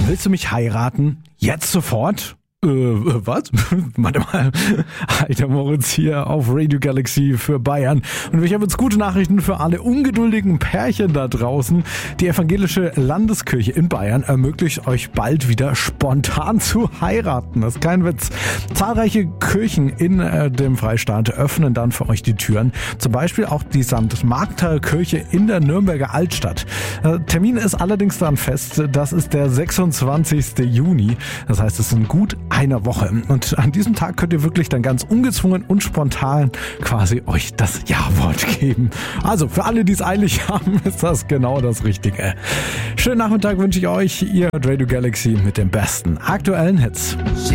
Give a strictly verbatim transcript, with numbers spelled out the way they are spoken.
Willst du mich heiraten? Jetzt sofort? Äh, was? Warte mal. Alter Moritz hier auf Radio Galaxy für Bayern. Und ich habe jetzt gute Nachrichten für alle ungeduldigen Pärchen da draußen. Die evangelische Landeskirche in Bayern ermöglicht euch bald wieder spontan zu heiraten. Das ist kein Witz. Zahlreiche Kirchen in äh, dem Freistaat öffnen dann für euch die Türen. Zum Beispiel auch die Sankt Markter Kirche in der Nürnberger Altstadt. Äh, Termin ist allerdings dann fest. Das ist der sechsundzwanzigsten Juni. Das heißt, es sind gut einer Woche. Und an diesem Tag könnt ihr wirklich dann ganz ungezwungen und spontan quasi euch das Ja-Wort geben. Also für alle, die es eilig haben, ist das genau das Richtige. Schönen Nachmittag wünsche ich euch. Ihr hört Radio Galaxy mit den besten aktuellen Hits.